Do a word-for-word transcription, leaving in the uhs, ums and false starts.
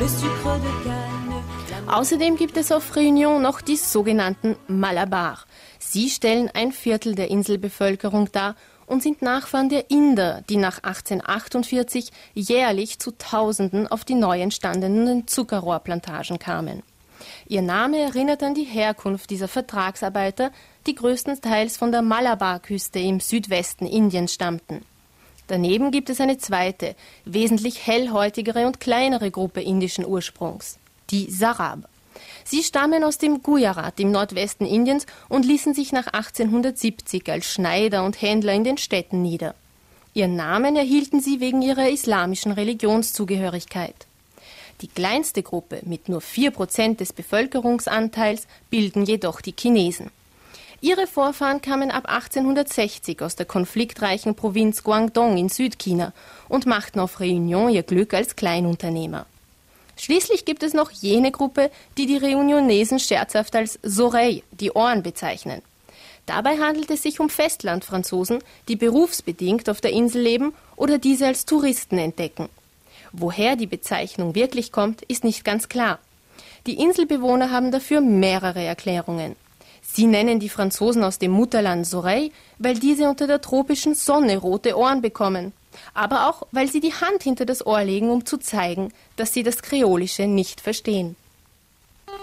Außerdem gibt es auf Réunion noch die sogenannten Malabar. Sie stellen ein Viertel der Inselbevölkerung dar und sind Nachfahren der Inder, die nach achtzehnhundertachtundvierzig jährlich zu Tausenden auf die neu entstandenen Zuckerrohrplantagen kamen. Ihr Name erinnert an die Herkunft dieser Vertragsarbeiter, die größtenteils von der Malabarküste im Südwesten Indiens stammten. Daneben gibt es eine zweite, wesentlich hellhäutigere und kleinere Gruppe indischen Ursprungs, die Sarab. Sie stammen aus dem Gujarat im Nordwesten Indiens und ließen sich nach achtzehnhundertsiebzig als Schneider und Händler in den Städten nieder. Ihren Namen erhielten sie wegen ihrer islamischen Religionszugehörigkeit. Die kleinste Gruppe mit nur vier Prozent des Bevölkerungsanteils bilden jedoch die Chinesen. Ihre Vorfahren kamen ab achtzehnhundertsechzig aus der konfliktreichen Provinz Guangdong in Südchina und machten auf Réunion ihr Glück als Kleinunternehmer. Schließlich gibt es noch jene Gruppe, die die Reunionesen scherzhaft als Oreilles, die Ohren, bezeichnen. Dabei handelt es sich um Festlandfranzosen, die berufsbedingt auf der Insel leben oder diese als Touristen entdecken. Woher die Bezeichnung wirklich kommt, ist nicht ganz klar. Die Inselbewohner haben dafür mehrere Erklärungen. Sie nennen die Franzosen aus dem Mutterland Oreilles, weil diese unter der tropischen Sonne rote Ohren bekommen. Aber auch, weil sie die Hand hinter das Ohr legen, um zu zeigen, dass sie das Kreolische nicht verstehen.